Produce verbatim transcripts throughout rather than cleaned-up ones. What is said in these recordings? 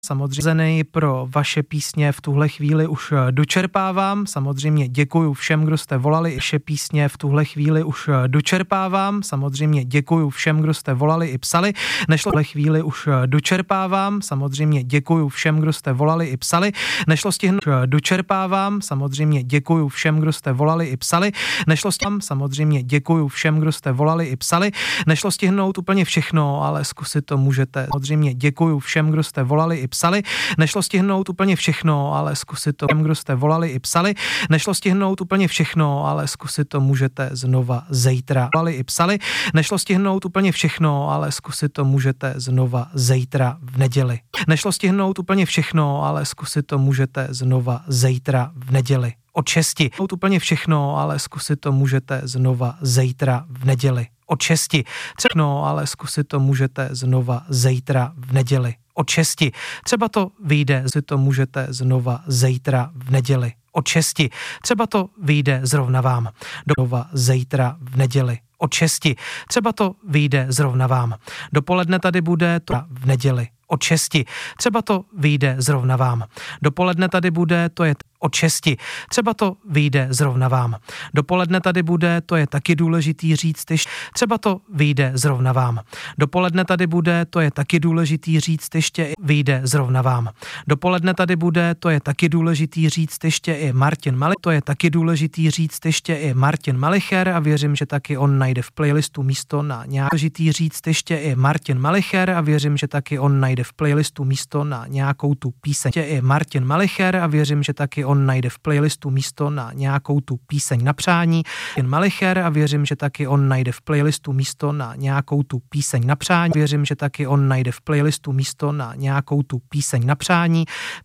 Samozřejmě pro vaše písně v tuhle chvíli už dočerpávám. Samozřejmě děkuju všem, kdo jste volali. Vaše písně v tuhle chvíli už dočerpávám. Samozřejmě děkuju všem, kdo jste volali i psali. Nešlo v tuhle chvíli už dočerpávám. Samozřejmě děkuju všem, kdo jste volali i psali. Nešlo stihnout dočerpávám. Samozřejmě děkuju všem, kdo jste volali i psali. Nešlo stihnout samozřejmě děkuju všem, kdo jste volali i psali. Nešlo stihnout úplně všechno, ale zkusit to můžete. Samozřejmě děkuju všem, kdo jste volali i psali. Nešlo stihnout úplně všechno, ale zkusit to, kdo jste volali i psali. Nešlo stihnout úplně všechno, ale zkusit to můžete znova zítra. Volali i psali. Nešlo stihnout úplně všechno, ale zkusit to můžete znova zítra v neděli. Nešlo stihnout úplně všechno, ale zkusit to můžete znova zítra v neděli. Od šesti. Úplně všechno, ale zkusit to můžete znova zítra v neděli. Od šesti. Třeba, ale zkusit to můžete znova zítra v neděli. Od šesti. Třeba to vyjde, si to můžete znova zítra v neděli. Od šesti. Třeba to vyjde zrovna vám. Znova zítra v neděli. Od šesti. Třeba to vyjde zrovna vám. Dopoledne tady bude to v neděli. Od šesti. Třeba to vyjde zrovna vám. Dopoledne tady bude, to je od šesti. Třeba to vyjde zrovna vám. Dopoledne tady bude, to je taky důležitý říct, třeba to vyjde zrovna vám. Dopoledne tady bude, to je taky důležitý říct, ještě vyjde zrovna vám. Dopoledne tady bude, to je taky důležitý říct, ještě i Martin Malik, to je taky důležitý říct, ještě i Martin Malicher a věřím, že taky on najde v playlistu místo na nějaký důležitý říct, ještě i Martin Malicher a věřím, že taky on najde v playlistu místo na nějakou tu píseň. Ještě i Martin Malicher a věřím, že taky on najde v playlistu místo na nějakou tu píseň na přání. Jen Malicher a věřím, že taky on najde v playlistu místo na nějakou tu píseň na přání. Věřím, že taky on najde v playlistu místo na nějakou tu píseň na přání,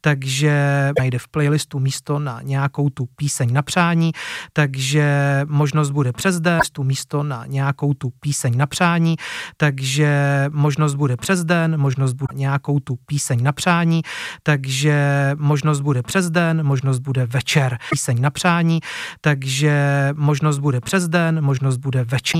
takže najde v playlistu místo na nějakou tu píseň na přání, takže možnost bude přes den, tu místo na nějakou tu píseň na přání, takže možnost bude přes den, možnost bude nějakou tu píseň na přání, takže možnost bude přes den, možnost bude večer píseň na přání, takže možnost bude přes den, možnost bude večer,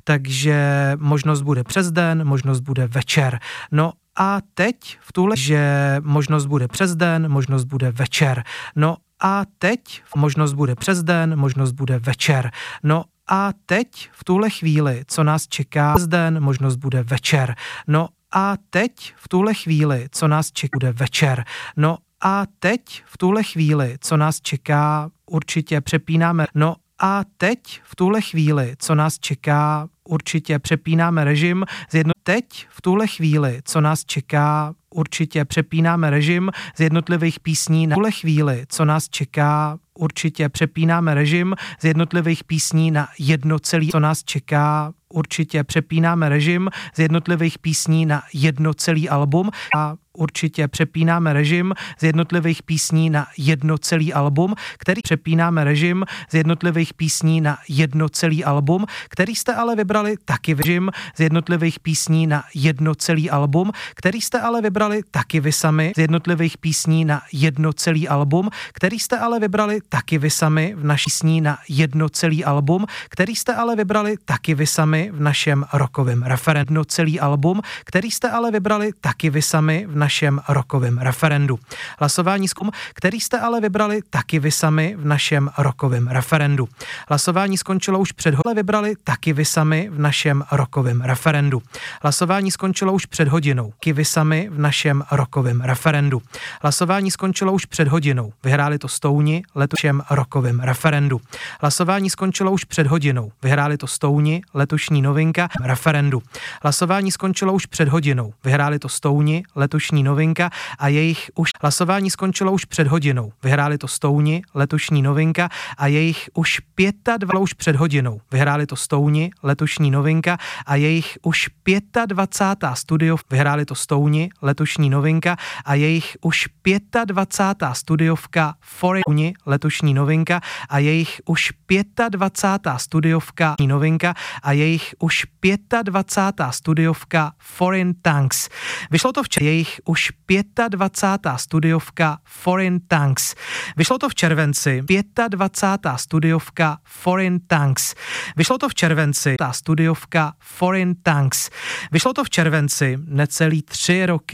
takže možnost bude přes den, možnost bude večer. No a teď v tuhle, že možnost bude přes den, možnost bude večer. No a teď možnost bude přes den, možnost bude večer. No a teď v tuhle chvíli, co nás čeká přes den, možnost bude večer. No a teď v tuhle chvíli, co nás čeká, bude večer. No a teď v tuhle chvíli, co nás čeká, určitě přepínáme. No a teď v tuhle chvíli, co nás čeká, určitě přepínáme režim z jedno... Teď v tuhle chvíli, co nás čeká, určitě přepínáme režim z jednotlivých písní. Na tuhle chvíli, co nás čeká, určitě přepínáme režim z jednotlivých písní na jedno celý, co nás čeká, určitě přepínáme režim z jednotlivých písní na jedno celý album a určitě přepínáme režim z jednotlivých písní na jedno celý album, který přepínáme režim z jednotlivých písní na jedno celý album, který jste ale vybrali taky režim z jednotlivých písní na jedno celý album, který jste ale vybrali taky vy sami z jednotlivých písní na jedno celý album, který jste ale vybrali taky vy sami v naší písní na jedno celý album, který jste ale vybrali taky vy sami v našem rokovém referendu celý album, který jste ale vybrali taky vy sami v našem rokovém referendu. Hlasování skom, který jste ale vybrali taky vy sami v našem rokovém referendu. Hlasování skončilo už před hodinou, vybrali taky vy sami v našem rokovém referendu. Hlasování skončilo už před hodinou, taky vy sami v našem rokovém referendu. Hlasování skončilo už před hodinou, vyhráli to Stouni letošním rokovém referendu. Hlasování skončilo už před hodinou, vyhráli to Stouni letošní novinka referendu. Hlasování skončilo už před hodinou, vyhráli to Stouni letošní novinka a jejich už hlasování skončilo už před hodinou. Vyhráli to Stouni letošní novinka a jejich už dvacet pět už před hodinou. Vyhráli to Stouni letošní novinka a jejich už dvacet pět studio. Vyhráli to Stouni letošní novinka a jejich už dvacet pět studiovka Foreign letošní novinka a jejich už dvacet pět studiovka novinka a jejich už dvacet pět studiovka Foreign Tanks. Vyšlo to včera, jejich už dvacet pět studiovka Foreign Tanks. Vyšlo to v červenci, dvacet pět studiovka Foreign Tanks. Vyšlo to v červenci, ta studiovka Foreign Tanks. Vyšlo to v červenci, necelý tři roky.